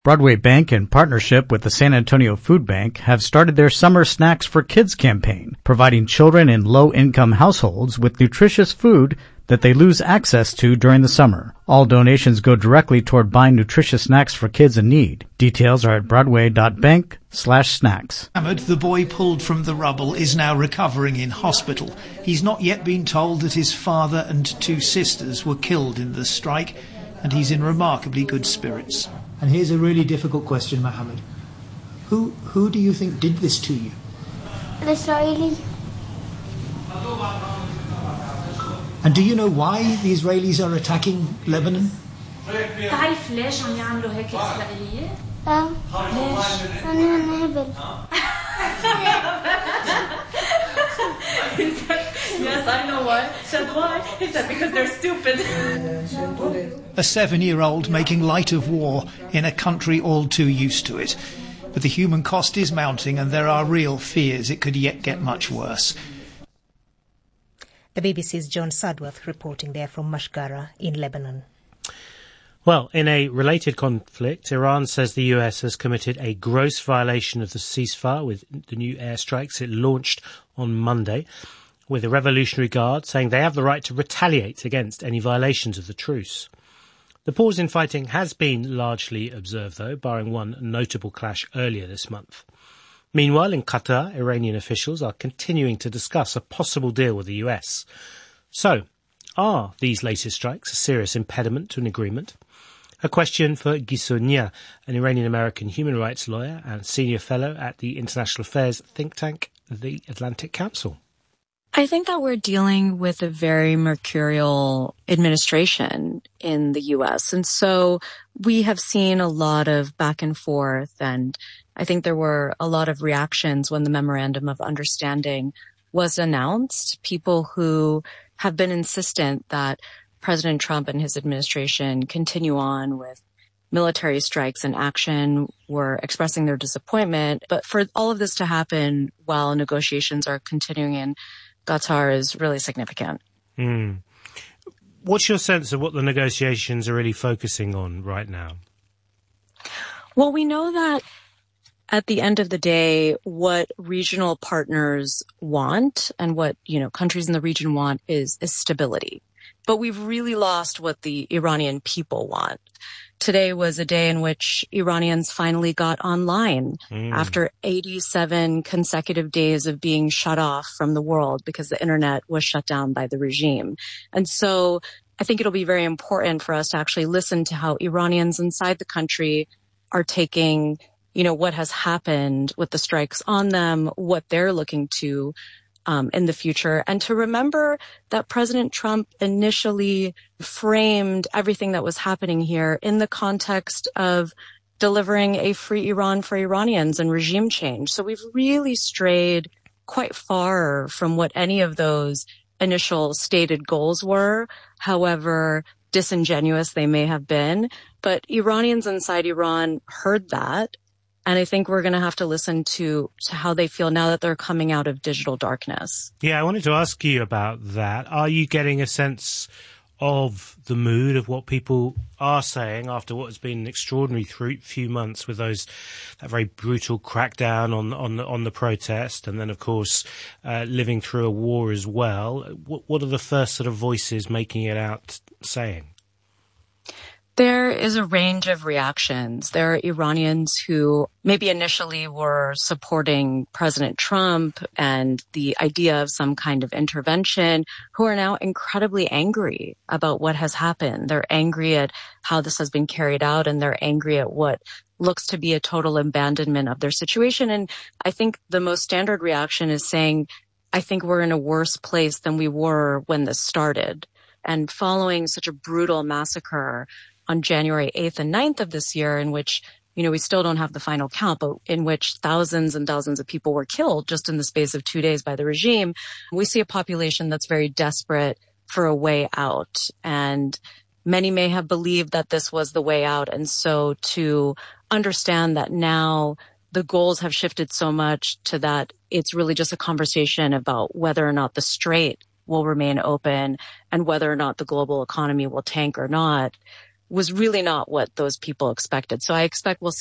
Broadway Bank, in partnership with the San Antonio Food Bank, have started their Summer Snacks for Kids campaign, providing children in low-income households with nutritious food that they lose access to during the summer. All donations go directly toward buying nutritious snacks for kids in need. Details are at broadway.bank/snacks. Ahmed, the boy pulled from the rubble, is now recovering in hospital. He's not yet been told that his father and two sisters were killed in the strike, and he's in remarkably good spirits. And here's a really difficult question, Mohammed. Who do you think did this to you? The Israelis. And do you know why the Israelis are attacking Lebanon? تعرف ليش عم يعملوا هيك الإسرائيلية؟ ليش؟ أنا نهبل. Yes, I know why. Said why? He said because they're stupid. A 7-year-old making light of war in a country all too used to it. But the human cost is mounting and there are real fears it could yet get much worse. The BBC's John Sudworth reporting there from Mashgara in Lebanon. Well, in a related conflict, Iran says the US has committed a gross violation of the ceasefire with the new airstrikes it launched on Monday, with the Revolutionary Guard saying they have the right to retaliate against any violations of the truce. The pause in fighting has been largely observed, though, barring one notable clash earlier this month. Meanwhile, in Qatar, Iranian officials are continuing to discuss a possible deal with the US. So, are these latest strikes a serious impediment to an agreement? A question for Guy Sonia, an Iranian-American human rights lawyer and senior fellow at the international affairs think tank, the Atlantic Council. I think that we're dealing with a very mercurial administration in the U.S. And so we have seen a lot of back and forth, and I think there were a lot of reactions when the Memorandum of Understanding was announced. People who have been insistent that President Trump and his administration continue on with military strikes and action were expressing their disappointment. But for all of this to happen while negotiations are continuing in Qatar is really significant. What's your sense of what the negotiations are really focusing on right now? Well, we know that at the end of the day, what regional partners want and what, countries in the region want is stability. But we've really lost what the Iranian people want. Today was a day in which Iranians finally got online after 87 consecutive days of being shut off from the world because the internet was shut down by the regime. And so I think it'll be very important for us to actually listen to how Iranians inside the country are taking, what has happened with the strikes on them, what they're looking to in the future, and to remember that President Trump initially framed everything that was happening here in the context of delivering a free Iran for Iranians and regime change. So we've really strayed quite far from what any of those initial stated goals were, however disingenuous they may have been. But Iranians inside Iran heard that. And I think we're going to have to listen to how they feel now that they're coming out of digital darkness. Yeah, I wanted to ask you about that. Are you getting a sense of the mood of what people are saying after what has been an extraordinary few months with that very brutal crackdown on the protest, and then, of course, living through a war as well? What are the first sort of voices making it out saying? There is a range of reactions. There are Iranians who maybe initially were supporting President Trump and the idea of some kind of intervention, who are now incredibly angry about what has happened. They're angry at how this has been carried out, and they're angry at what looks to be a total abandonment of their situation. And I think the most standard reaction is saying, I think we're in a worse place than we were when this started. And following such a brutal massacre on January 8th and 9th of this year, in which, we still don't have the final count, but in which thousands and thousands of people were killed just in the space of 2 days by the regime, we see a population that's very desperate for a way out. And many may have believed that this was the way out. And so to understand that now the goals have shifted so much to that it's really just a conversation about whether or not the strait will remain open and whether or not the global economy will tank or not, was really not what those people expected. So I expect we'll